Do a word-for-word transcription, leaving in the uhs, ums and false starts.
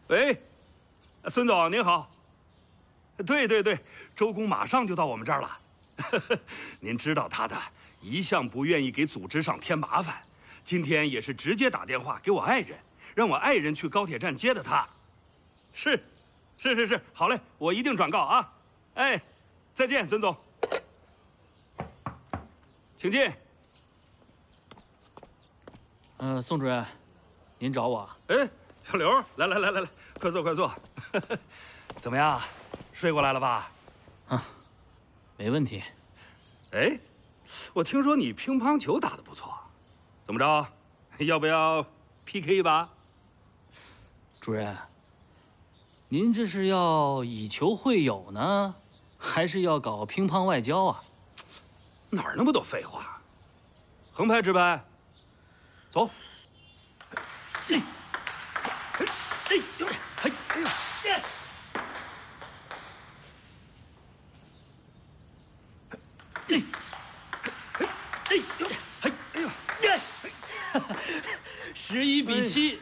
喂，孙总您好。对对对，周公马上就到我们这儿了。您知道他的，一向不愿意给组织上添麻烦。今天也是直接打电话给我爱人，让我爱人去高铁站接的他。是，是是是，好嘞，我一定转告啊。哎，再见，孙总。请进。 嗯、呃，宋主任，您找我？ 哎，小刘，来来来来来，快坐快坐。怎么样，睡过来了吧？ 啊，没问题。 哎，我听说你乒乓球打得不错，怎么着？要不要 P K 一把？ 主任，您这是要以球会友呢，还是要搞乒乓外交啊？ 哪儿那么多废话？横拍直拍，走。哎，哎，哎，哎，哎呦！哎，哎，哎呦！哎，哎呦！ 十一比七。